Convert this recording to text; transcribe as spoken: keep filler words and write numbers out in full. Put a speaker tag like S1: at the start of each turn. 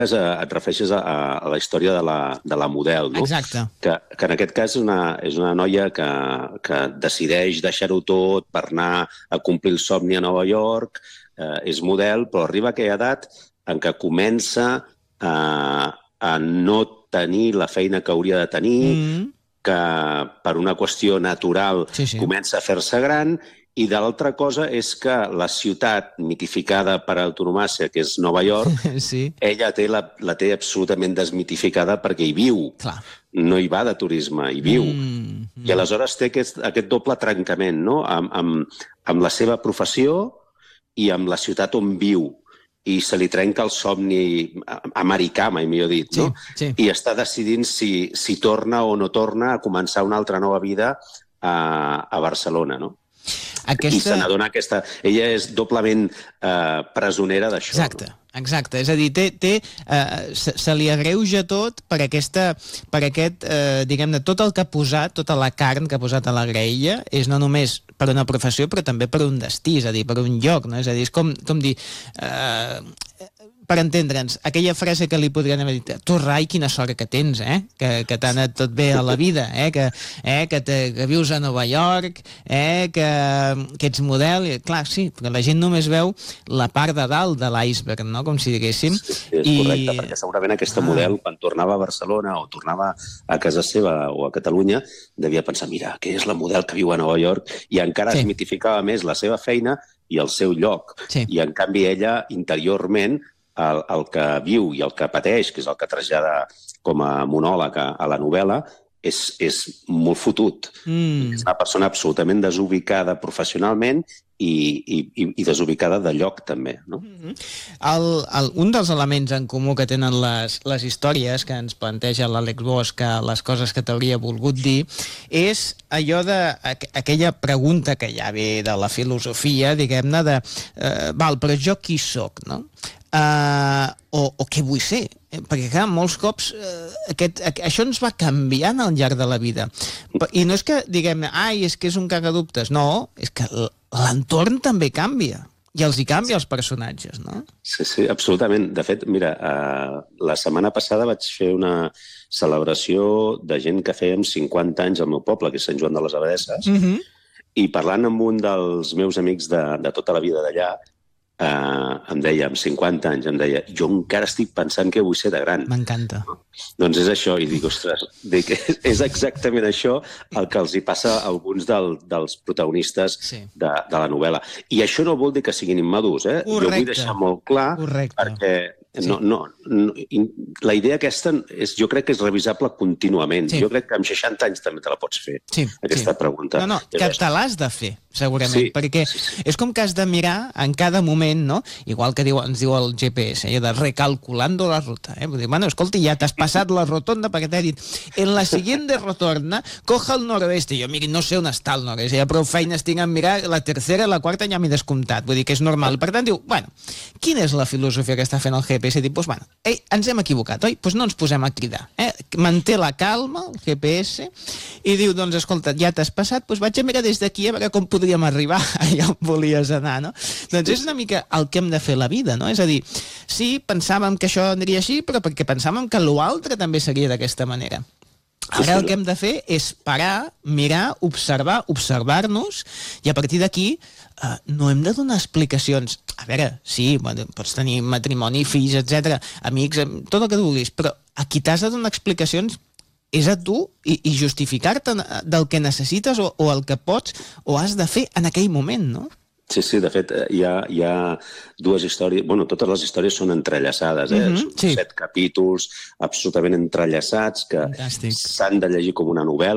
S1: et refereixes a, a la història de la, de la model, no?
S2: Exacte.
S1: Que, que en aquest cas és una, és una noia que, que decideix deixar-ho tot per anar a complir el somni a Nova York, eh, és model, però arriba a aquella edat en què comença a, a no tenir la feina que hauria de tenir, mm-hmm. que per una qüestió natural sí, sí. comença a fer-se gran, i de l'altra cosa és que la ciutat mitificada per autonomàcia, que és Nova York, sí. ella té la, la té absolutament desmitificada perquè hi viu.
S2: Clar.
S1: No hi va de turisme, hi viu. Mm, mm. I aleshores té aquest, aquest doble trencament, no? Amb, amb, amb la seva professió i amb la ciutat on viu. I se li trenca el somni americà, mai millor dit, no?
S2: Sí, sí.
S1: I està decidint si, si torna o no torna a començar una altra nova vida a, a Barcelona, no? Aquesta... I se n'adona aquesta... Ella és doblement eh, presonera d'això.
S2: Exacte, exacte. És a dir, té, té, eh, se, se li agreuja tot per, aquesta, per aquest, eh, diguem-ne, tot el que ha posat, tota la carn que ha posat a la graella, és no només per una professió, però també per un destí, és a dir, per un lloc, no? És a dir, és com, com dir... Eh, per entendre'ns, aquella frase que li podrien haver dit, tu, Rai, quina sort que tens, eh? Que, que t'ha anat tot bé a la vida, eh? Que, eh? que, te, que vius a Nova York, eh? que, que ets model. I, clar, sí, però la gent només veu la part de dalt de l'iceberg, no? Com si diguéssim.
S1: Sí, sí, és I... correcte, perquè segurament aquesta ah. model, quan tornava a Barcelona o tornava a casa seva o a Catalunya, devia pensar, mira, que és la model que viu a Nova York, i encara sí. es mitificava més la seva feina i el seu lloc. Sí. I, en canvi, ella, interiorment, El, el que viu i el que pateix, que és el que trasllada com a monòleg a, a la novel·la, és, és molt fotut. Mm. És una persona absolutament desubicada professionalment i, i, i desubicada de lloc, també. No?
S2: Mm-hmm. el, el, un dels elements en comú que tenen les, les històries que ens planteja l'Àlex Bosch, les coses que t'hauria volgut dir, és allò de aquella pregunta que ja ve de la filosofia, diguem-ne, de eh, val, però jo qui soc, no? Uh, o, o què vull ser, perquè clar, molts cops uh, aquest, a, això ens va canviant al llarg de la vida, i no és que diguem, ai, és que és un cagadubtes, no, és que l'entorn també canvia i els hi canvia els personatges, no?
S1: Sí, sí, absolutament. De fet, mira, uh, la setmana passada vaig fer una celebració de gent que fèiem cinquanta anys al meu poble, que és Sant Joan de les Abadesses, mm-hmm. i parlant amb un dels meus amics de, de tota la vida d'allà, Uh, em deia, amb cinquanta anys, em deia, jo encara estic pensant què vull ser de gran.
S2: M'encanta.
S1: Doncs és això, i dic, ostres, dic, és exactament això el que els hi passa a alguns del, dels protagonistes sí. de, de la novel·la. I això no vol dir que siguin immadurs, eh?
S2: Correcte.
S1: Jo vull deixar molt clar,
S2: Correcte.
S1: perquè sí. no, no, no, la idea aquesta és, jo crec que és revisable contínuament. Sí. Jo crec que amb seixanta anys també te la pots fer,
S2: sí,
S1: aquesta
S2: sí.
S1: pregunta.
S2: No, no, que te l'has de fer, segurament,
S1: sí.
S2: perquè
S1: sí, sí.
S2: és com que has de mirar en cada moment, no? Igual que diu, ens diu el G P S, eh? de recalculando la ruta. Eh? Vull dir, bueno, escolta, ja t'has passat la rotonda perquè t'he dit, en la siguiente rotonda, coja el noroeste. Jo, miri, no sé on està el noroeste, ja prou feines tinc en mirar, la tercera i la quarta ja m'he descomptat. Vull dir que és normal. Per tant, diu, bueno, quina és la filosofia que està fent el G P S? Diu, doncs, bueno, ei, ens hem equivocat, oi? Doncs no ens posem a cridar. Eh? Manté la calma, el G P S, i diu, doncs, escolta, ja t'has passat, doncs vaig a mirar des d'aquí a veure com podríem arribar allà on volies anar, no? Doncs és una mica el que hem de fer la vida, no? És a dir, sí, pensàvem que això aniria així, però perquè pensàvem que l'altre també seria d'aquesta manera. Ara el que hem de fer és parar, mirar, observar, observar-nos, i a partir d'aquí eh, no hem de donar explicacions. A veure, sí, bueno, pots tenir matrimoni, fills, etcètera, amics, tot el que tu vulguis, però a qui t'has de donar explicacions és a tu i, i justificar-te del que necessites o, o el que pots o has de fer en aquell moment, no?
S1: Sí, sí, de fet, hi ha, hi ha dues històries... Bueno, totes les històries són entrellaçades, eh? Mm-hmm, són sí. set capítols absolutament entrellaçats que s'han de llegir com una novel·la.